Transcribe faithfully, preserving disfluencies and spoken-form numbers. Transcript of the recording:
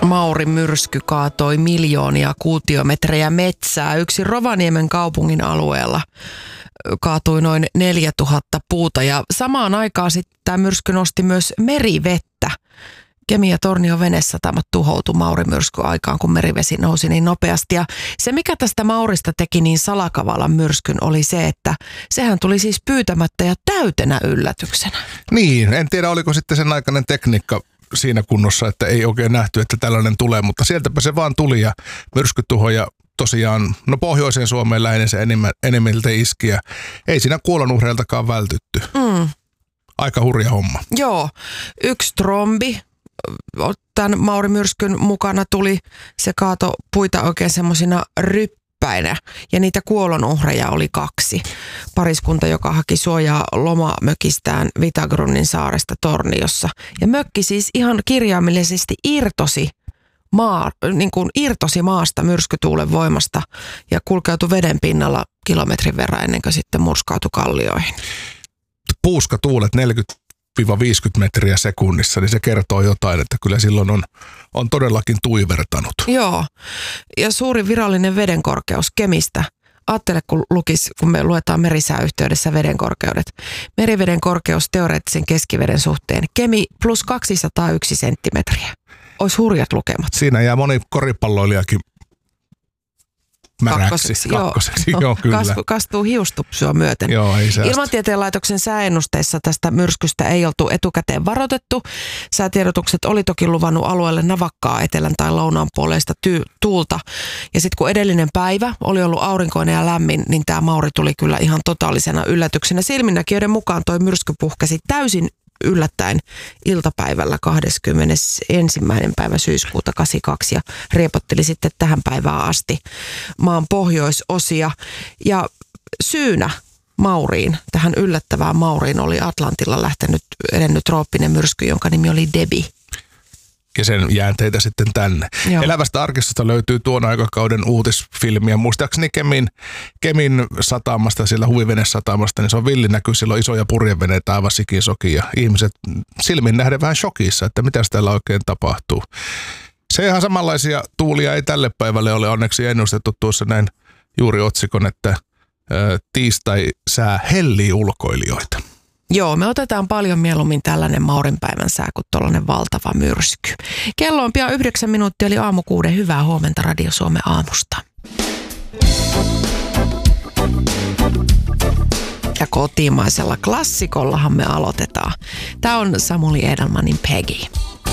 Mauri-myrsky kaatoi miljoonia kuutiometrejä metsää. Yksi Rovaniemen kaupungin alueella kaatui noin neljätuhatta puuta ja samaan aikaan sitten tämä myrsky nosti myös merivettä. Kemi ja Tornion venesatamat tuhoutui Mauri-myrsky aikaan, kun merivesi nousi niin nopeasti. Ja se, mikä tästä Maurista teki niin salakavalan myrskyn, oli se, että sehän tuli siis pyytämättä ja täytenä yllätyksenä. Niin, en tiedä oliko sitten sen aikainen tekniikka siinä kunnossa, että ei oikein nähty, että tällainen tulee, mutta sieltäpä se vaan tuli ja myrskytuhoja tosiaan, no pohjoiseen Suomeen lähinnä se enimmiltä iski ja ei siinä kuolonuhreiltakaan vältytty. Mm. Aika hurja homma. Joo, yksi trombi tämän Mauri-myrskyn mukana tuli, se kaato puita oikein semmoisina ryppäinä ja niitä kuolonuhreja oli kaksi. Pariskunta, joka haki suojaa lomamökistään Vitagrunnin saaresta Torniossa. Ja mökki siis ihan kirjaimellisesti irtosi, maa, niin kuin irtosi maasta myrskytuulen voimasta ja kulkeutui veden pinnalla kilometrin verran ennen kuin sitten murskautui kallioihin. Puuskatuulet neljäkymmentä viisikymmentä metriä sekunnissa, niin se kertoo jotain, että kyllä silloin on, on todellakin tuivertanut. Joo, ja suuri virallinen vedenkorkeus Kemistä. Ajattele, kun lukis, kun me luetaan merisääyhteydessä vedenkorkeudet. Meriveden korkeus teoreettisen keskiveden suhteen. Kemi plus kaksisataayksi senttimetriä. Olisi hurjat lukemat. Siinä jää moni koripalloilijakin märäksi. Kakkoseksi, Kakkoseksi, joo, joo kyllä. Kasvu, kastuu hiustupsua myöten. Joo, ei säästä. Ilmatieteen laitoksen sääennusteissa tästä myrskystä ei oltu etukäteen varoitettu. Säätiedotukset oli toki luvannut alueelle navakkaa etelän tai lounaan puoleista ty- tuulta. Ja sitten kun edellinen päivä oli ollut aurinkoinen ja lämmin, niin tämä Mauri tuli kyllä ihan totaalisena yllätyksenä. Silminnäkijöiden mukaan toi myrsky puhkesi täysin yllättäen iltapäivällä kahdeskymmenesensimmäinen päivä syyskuuta kahdeksankymmentäkaksi ja riepotteli sitten tähän päivään asti maan pohjoisosia. Ja syynä Mauriin, tähän yllättävään Mauriin oli Atlantilla lähtenyt edennyt trooppinen myrsky, jonka nimi oli Debi. Ja sen jäänteitä sitten tänne. Joo. Elävästä arkistosta löytyy tuon aikakauden uutisfilmiä. Muistaakseni Kemin, Kemin satamasta, siellä huvivenesatamasta, niin se on villinäky, sillä on isoja purjeveneitä aivan sikisoki ja ihmiset silmin nähden vähän shokissa, että mitä täällä oikein tapahtuu. Se ihan samanlaisia tuulia ei tälle päivälle ole onneksi ennustettu tuossa näin juuri otsikon, että ä, tiistai sää hellii ulkoilijoita. Joo, me otetaan paljon mieluummin tällainen Maurinpäivän sää kuin tollainen valtava myrsky. Kello on pian yhdeksän minuuttia, eli aamu kuuden. Hyvää huomenta Radio Suomen aamusta. Ja kotimaisella klassikollahan me aloitetaan. Tämä on Samuli Edelmanin Peggy.